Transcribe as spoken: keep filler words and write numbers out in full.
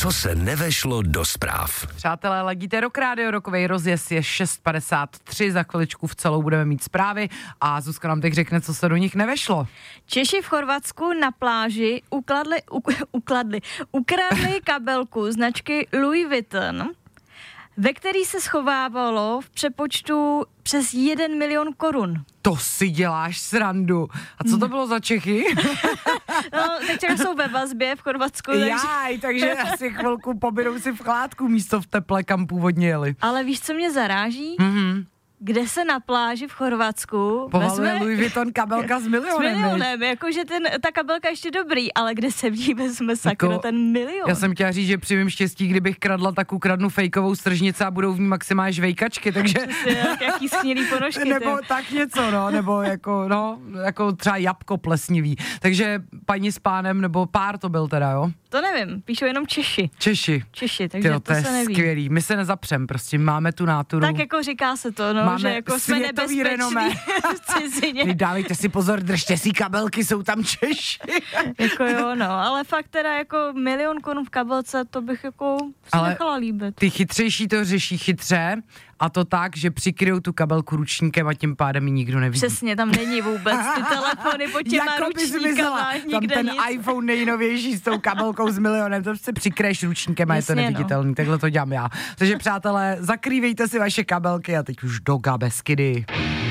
Co se nevešlo do zpráv. Přátelé, ladíte Rock Radio, rokovej rozjezd je šest padesát tři, za chviličku v celou budeme mít zprávy a Zuzka nám teď řekne, co se do nich nevešlo. Češi v Chorvatsku na pláži ukladli, u, ukladli, ukradli kabelku značky Louis Vuitton, ve který se schovávalo v přepočtu přes jeden milion korun. To si děláš srandu. A co to bylo za Čechy? No, teď třeba jsou ve vazbě v Chorvatsku. Takže... Jaj, takže asi chvilku pobydou si v chládku místo v teple, kam původně jeli. Ale víš, co mě zaráží? Mhm. Kde se na pláži v Chorvatsku Povaluje vezme... Louis Vuitton kabelka s milionem. S milionem, jakože ten, ta kabelka ještě dobrý, ale kde se v ní vezme sakra jako, ten milion? Já jsem chtěla říct, že při mým štěstí, kdybych kradla, tak ukradnu fejkovou stržnici a budou v ní maximálně žvejkačky, takže... Přesně, jak, jaký schnilý ponožky. Nebo ty. Tak něco, no, nebo jako, no, jako třeba jabko plesnivý. Takže paní s pánem, nebo pár to byl teda, jo? To nevím, píšou jenom Češi. Češi. Češi, takže Tyjo, to, to se je neví. Skvělý, my se nezapřem, prostě máme tu náturu. Tak jako říká se to, no, máme že jako jsme nebezpeční v cizině. Dávejte si pozor, držte si kabelky, jsou tam Češi. Jako jo, no, ale fakt teda jako milion korun v kabelce, to bych jako si nechala líbit. Ty chytřejší to řeší chytře, a to tak, že přikryjou tu kabelku ručníkem a tím pádem ji nikdo nevidí. Přesně, tam není vůbec ty telefony pod těma jako ručníkama, tam ten nic. iPhone nejnovější s tou kabelkou s milionem, to si přikryješ ručníkem a je to Jasně, neviditelný, no. Takhle to dělám já. Takže přátelé, zakrývejte si vaše kabelky a teď už do Beskydy.